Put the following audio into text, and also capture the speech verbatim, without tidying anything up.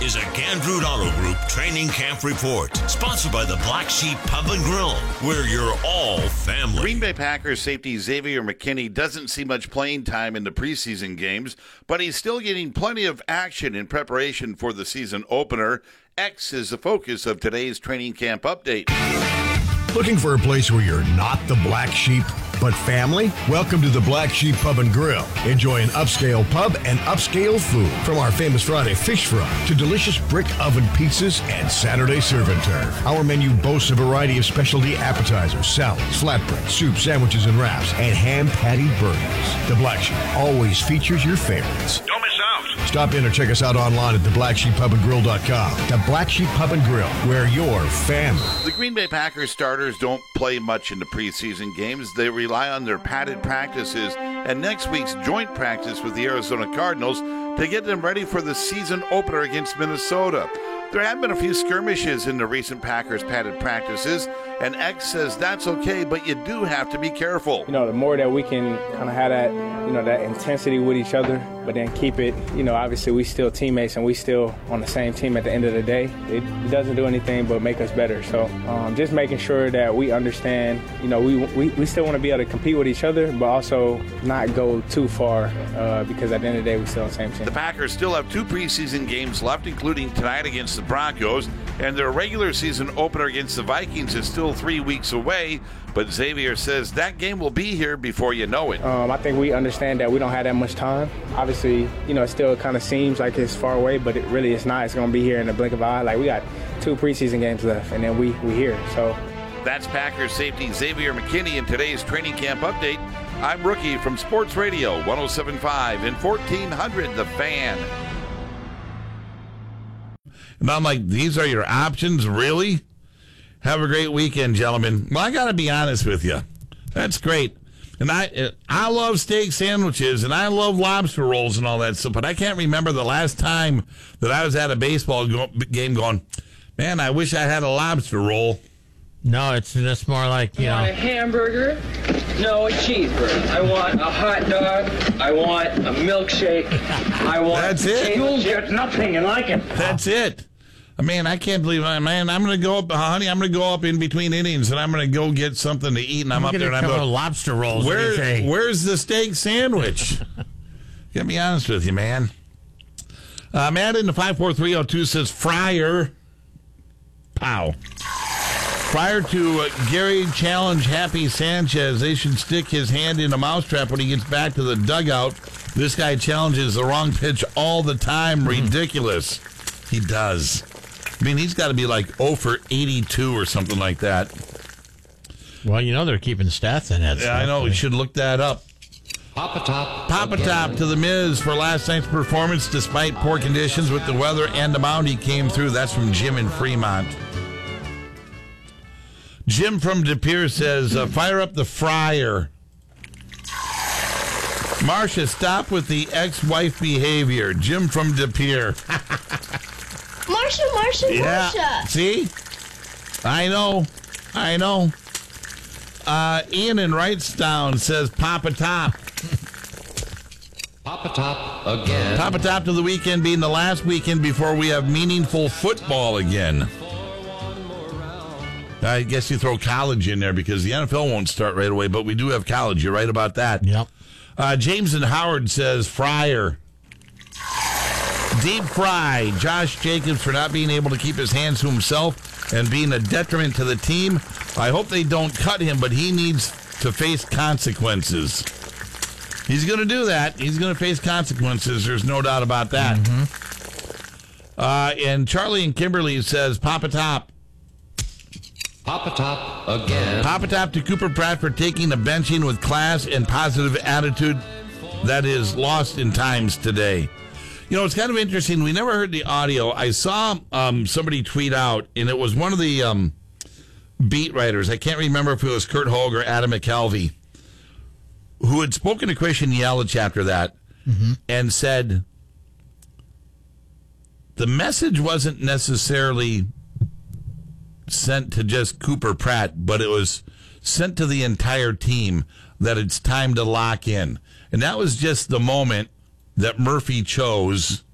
is a Gandrud Auto Group Training Camp Report, sponsored by the Black Sheep Pub and Grill, where you're all family. Green Bay Packers safety Xavier McKinney doesn't see much playing time in the preseason games, but he's still getting plenty of action in preparation for the season opener. X is the focus of today's training camp update. Looking for a place where you're not the black sheep, but family? Welcome to the Black Sheep Pub and Grill. Enjoy an upscale pub and upscale food. From our famous Friday fish fry to delicious brick oven pizzas and Saturday serve and turf. Our menu boasts a variety of specialty appetizers, salads, flatbread, soup, sandwiches, and wraps, and ham patty burgers. The Black Sheep always features your favorites. Don't miss out. Stop in or check us out online at the black sheep pub and grill dot com. The Black Sheep Pub and Grill, where you're family. The Green Bay Packers starters don't play much in the preseason games. They rely on their padded practices and next week's joint practice with the Arizona Cardinals to get them ready for the season opener against Minnesota. There have been a few skirmishes in the recent Packers padded practices, and X says that's okay, but you do have to be careful. You know, the more that we can kind of have that, you know, that intensity with each other, but then keep it, you know, obviously we still teammates and we still on the same team at the end of the day. It, it doesn't do anything but make us better. So um, just making sure that we understand, you know, we, we, we still want to be able to compete with each other, but also not go too far uh, because at the end of the day, we still on the same team. The Packers still have two preseason games left, including tonight against the Broncos, and their regular season opener against the Vikings is still three weeks away, but Xavier says that game will be here before you know it. Um, I think we understand that we don't have that much time. Obviously, you know, it still kind of seems like it's far away, but it really is not. It's going to be here in the blink of an eye. Like, we got two preseason games left, and then we we here. So that's Packers safety Xavier McKinney in today's training camp update. I'm Rookie from Sports Radio one oh seven point five and fourteen hundred The Fan. And I'm like, these are your options? Really? Have a great weekend, gentlemen. Well, I got to be honest with you. That's great. And I I love steak sandwiches, and I love lobster rolls and all that stuff, but I can't remember the last time that I was at a baseball go- game going, man, I wish I had a lobster roll. No, it's just more like, you I know. want a hamburger? No, a cheeseburger. I want a hot dog. I want a milkshake. I want That's it. You'll get nothing and like it. That's it. Man, I can't believe it. Man, I'm going to go up, honey, I'm going to go up in between innings, and I'm going to go get something to eat, and I'm, I'm up there, and I'm going, lobster rolls. Where, where's the steak sandwich? Gotta be honest with you, man. Uh, Matt in the five four three oh two says, Fryer, pow. Prior to uh, Gary challenge Happy Sanchez, they should stick his hand in a mousetrap when he gets back to the dugout. This guy challenges the wrong pitch all the time. Ridiculous. He does. I mean, he's got to be like oh for eighty-two or something like that. Well, you know they're keeping stats in it. Yeah, I know. We should look that up. Papa Top. Papa again. Top to the Miz for last night's performance. Despite poor conditions with the weather and the mound, he came through. That's from Jim in Fremont. Jim from De Pere says, uh, fire up the fryer. Marcia, stop with the ex-wife behavior. Jim from De Pere. Marcia, Marcia, yeah. Marcia. See? I know. I know. Uh, Ian in Wrightstown says, Papa Top. Papa Top again. Papa Top to the weekend being the last weekend before we have meaningful football again. I guess you throw college in there because the N F L won't start right away, but we do have college. You're right about that. Yep. Uh, James and Howard says, Fryer. Deep fry. Josh Jacobs for not being able to keep his hands to himself and being a detriment to the team. I hope they don't cut him, but he needs to face consequences. He's going to do that. He's going to face consequences. There's no doubt about that. Mm-hmm. Uh, and Charlie and Kimberly says, Papa Top. Papa Top again. Papa Top to Cooper Pratt for taking the benching with class and positive attitude that is lost in times today. You know, it's kind of interesting. We never heard the audio. I saw um, somebody tweet out, and it was one of the um, beat writers. I can't remember if it was Kurt Hogue or Adam McKelvey, who had spoken to Christian Yelich after that mm-hmm. and said the message wasn't necessarily sent to just Cooper Pratt, but it was sent to the entire team that it's time to lock in. And that was just the moment that Murphy chose